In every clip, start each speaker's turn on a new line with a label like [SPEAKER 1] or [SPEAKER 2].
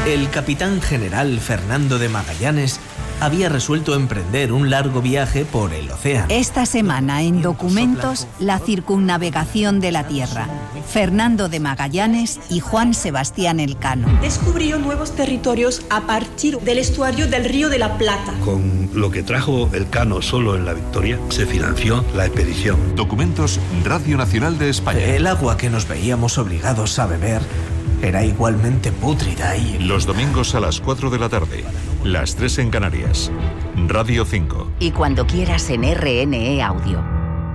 [SPEAKER 1] El capitán general Fernando de Magallanes había resuelto emprender un largo viaje por el océano.
[SPEAKER 2] Esta semana en Documentos, la circunnavegación de la Tierra. Fernando de Magallanes y Juan Sebastián Elcano.
[SPEAKER 3] Descubrió nuevos territorios a partir del estuario del Río de la Plata.
[SPEAKER 4] Con lo que trajo Elcano solo en la Victoria, se financió la expedición.
[SPEAKER 5] Documentos, Radio Nacional de España.
[SPEAKER 1] El agua que nos veíamos obligados a beber era igualmente pútrida y...
[SPEAKER 5] Los domingos a las 4 de la tarde, las 3 en Canarias. Radio 5.
[SPEAKER 6] Y cuando quieras en RNE Audio.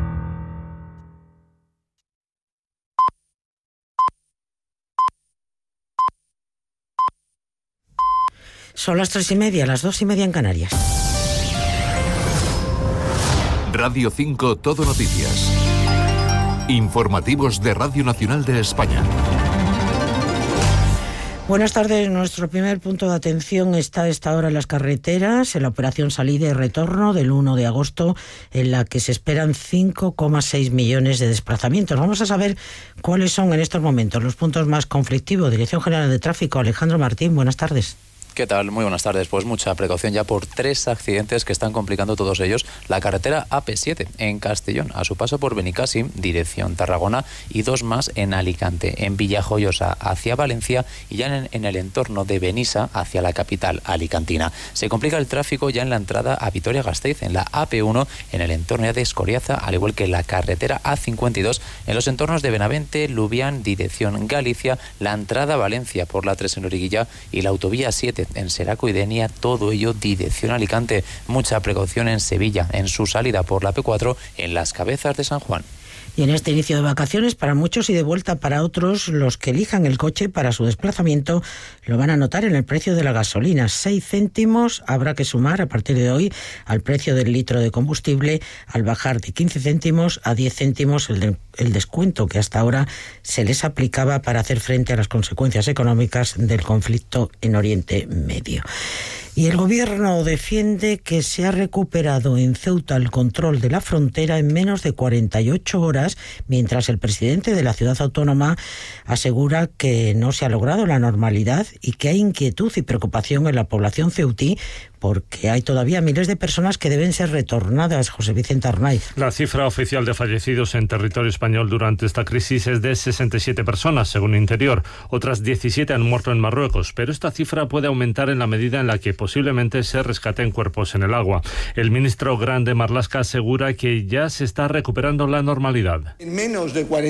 [SPEAKER 7] Son las 3:30, las 2:30 en Canarias.
[SPEAKER 5] Radio 5 Todo Noticias. Informativos de Radio Nacional de España.
[SPEAKER 7] Buenas tardes. Nuestro primer punto de atención está a esta hora en las carreteras, en la operación salida y retorno del 1 de agosto, en la que se esperan 5,6 millones de desplazamientos. Vamos a saber cuáles son en estos momentos los puntos más conflictivos. Dirección General de Tráfico, Alejandro Martín, buenas tardes.
[SPEAKER 8] ¿Qué tal? Muy buenas tardes. Pues mucha precaución ya por 3 accidentes que están complicando todos ellos la carretera AP7 en Castellón, a su paso por Benicassim, dirección Tarragona, y 2 más en Alicante, en Villajoyosa hacia Valencia y ya en el entorno de Benissa hacia la capital alicantina. Se complica el tráfico ya en la entrada a Vitoria-Gasteiz, en la AP1, en el entorno de Escoriaza, al igual que la carretera A52 en los entornos de Benavente, Lubián, dirección Galicia, la entrada a Valencia por la 3 en Origuilla y la autovía 7 en Seraco y Denia, todo ello dirección Alicante. Mucha precaución en Sevilla, en su salida por la P4 en las Cabezas de San Juan.
[SPEAKER 7] Y en este inicio de vacaciones, para muchos y de vuelta para otros, los que elijan el coche para su desplazamiento lo van a notar en el precio de la gasolina. 6 céntimos habrá que sumar a partir de hoy al precio del litro de combustible, al bajar de 15 céntimos a 10 céntimos el descuento que hasta ahora se les aplicaba para hacer frente a las consecuencias económicas del conflicto en Oriente Medio. Y el Gobierno defiende que se ha recuperado en Ceuta el control de la frontera en menos de 48 horas, mientras el presidente de la ciudad autónoma asegura que no se ha logrado la normalidad y que hay inquietud y preocupación en la población ceutí porque hay todavía miles de personas que deben ser retornadas. José Vicente Arnaiz.
[SPEAKER 9] La cifra oficial de fallecidos en territorio español durante esta crisis es de 67 personas, según Interior. Otras 17 han muerto en Marruecos, pero esta cifra puede aumentar en la medida en la que posiblemente se rescaten cuerpos en el agua. El ministro Grande Marlaska asegura que ya se está recuperando la normalidad.
[SPEAKER 10] En menos de